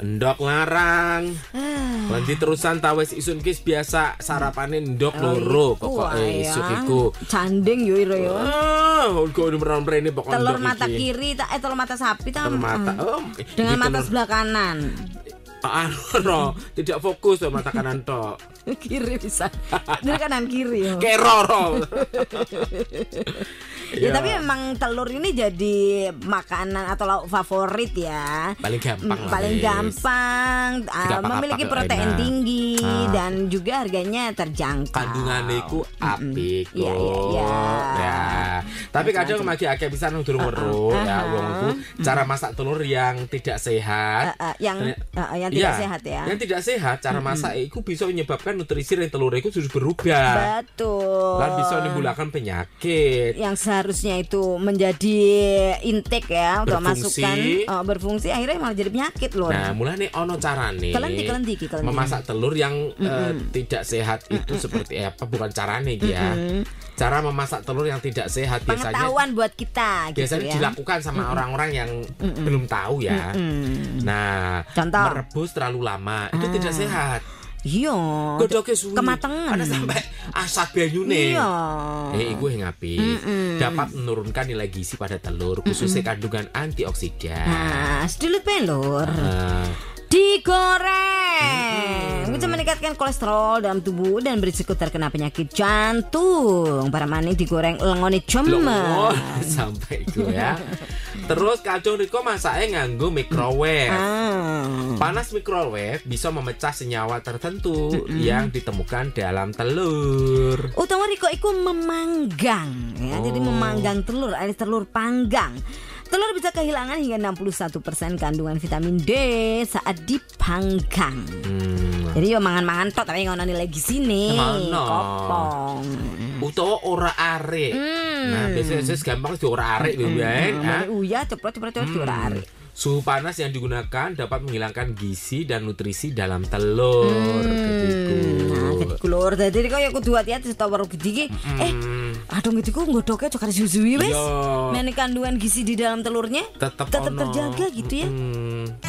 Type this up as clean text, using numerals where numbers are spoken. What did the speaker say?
Endok larang. Nanti terusan tawes isun kis biasa sarapane endok loro pokoke isuk iku. Canding yo ira yo. Kok merem-rene pokoke Telur mata kiri telur mata sapi telur mata. dengan mata sebelah kanan. Tidak fokus tuh mata kanan tok. Kiri bisa. Dari kanan kiri yo. Keroro. Ya tapi memang telur ini jadi makanan atau lauk favorit ya. Paling gampang. Paling gampang. Memiliki protein tinggi dan juga harganya terjangkau. Kandungannya iku apik kok. Iya. Ya. Tapi kadang lagi akeh pisan durung weruh ya wong iku cara masak telur yang tidak sehat. Yang tidak sehat ya. Yang tidak sehat cara masak itu bisa menyebabkan nutrisi dari telur itu sudah berubah. Betul. Dan bisa menimbulkan penyakit. Yang seharusnya itu menjadi intake ya untuk masukkan berfungsi akhirnya malah jadi penyakit loh. Nah, mulane ono carane. Kelenti. Memasak telur yang tidak sehat itu seperti apa? Bukan carane ya. Cara memasak telur yang tidak sehat pengetahuan buat kita biasanya gitu ya. Dilakukan sama orang-orang yang belum tahu ya. Nah, contoh merebus terlalu lama itu tidak sehat. Iya. Godhoke suwi. Kematangan. Ada sampai asap banyune. Iya. Iku yang apik. Dapat menurunkan nilai gizi pada telur, khususnya kandungan antioksidan. Nah, sedulut pelur. Digoreng bisa meningkatkan kolesterol dalam tubuh dan berisiko terkena penyakit jantung. Para maning digoreng lengone cemer. Sampai itu ya. Terus kacung Riko masaknya nganggo microwave. Panas microwave bisa memecah senyawa tertentu yang ditemukan dalam telur. Utawa Riko iku memanggang ya. Jadi memanggang telur, alias telur panggang. Telur bisa kehilangan hingga 61% kandungan vitamin D saat dipanggang. Jadi yo mangan-mangan tok tapi ngono nilai gisine. Kopong. Utawa ora arek. Nah, biasanya gampang di ora arek lho ya. Uya ceprot di ora arek. Suhu panas yang digunakan dapat menghilangkan gizi dan nutrisi dalam telur. Telur dadi kaya kudu hati-hati setawa gede iki. Aduh ngetiku nggodhoke cokar susu wis. Nek kandungan gizi di dalam telurnya tetap terjaga gitu ya.